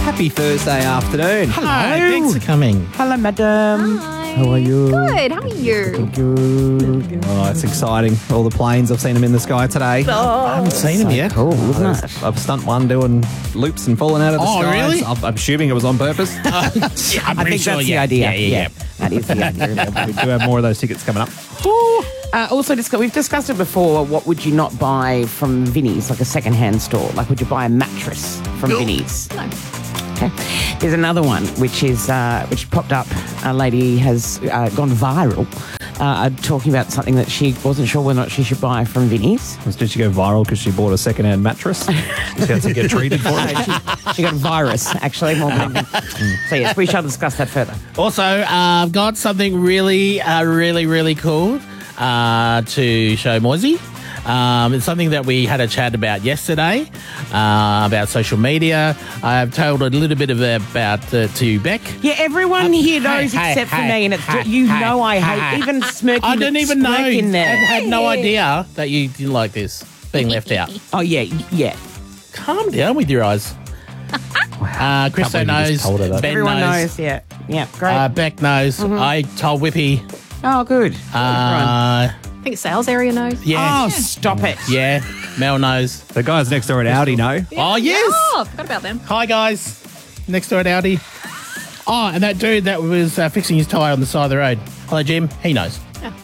Happy Thursday afternoon. Hi, thanks for coming. Hello, madam. Hi. How are you? Good. How are you? Good. Oh, it's exciting. All the planes, I've seen them in the sky today. I haven't seen him yet. Cool, isn't it? I've stunt one doing loops and falling out of the Oh, sky. really? I'm assuming it was on purpose. I'm I pretty think sure, that's the idea. Yeah. That is the idea. We do have more of those tickets coming up. Also, we've discussed it before. What would you not buy from Vinnie's, like a second-hand store? Like, would you buy a mattress from Vinnie's? No. Okay. There's another one which popped up. A lady has gone viral talking about something that she wasn't sure whether or not she should buy from Vinnie's. Did she go viral because she bought a second-hand mattress? She had to get treated for it. She got a virus, actually, more than anything. So, yes, we shall discuss that further. Also, I've got something really cool to show Moisey. It's something that we had a chat about yesterday, about social media. I've told a little bit about to Beck. Yeah, everyone here knows except for me, and it's I hate even smirking. I didn't even know. in there. I had no idea that you didn't like this being left out. Oh yeah. Calm down with your eyes. Christo believe you just knows. told her that. Ben Everyone knows. knows. Yeah, great. Beck knows. I told Whippy. Oh, good. Uh, I think sales area knows. yeah. Oh, stop it. Yeah. Mel knows. The guys next door at Audi know. Oh, yes. Oh, forgot about them. Hi, guys. Next door at Audi. Oh, and that dude that was fixing his tyre on the side of the road. Hello, Jim. He knows. Oh.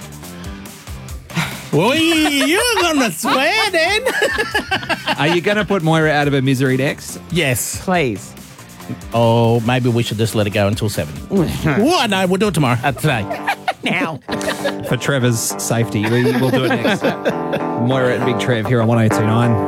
Oi, you're going to swear then? Are you going to put Moira out of her misery next? Yes. Please. Oh, maybe we should just let it go until 7. Oh, no, we'll do it tomorrow. Today. Now. For Trevor's safety, we'll do it next. Moira and Big Trev here on 1029.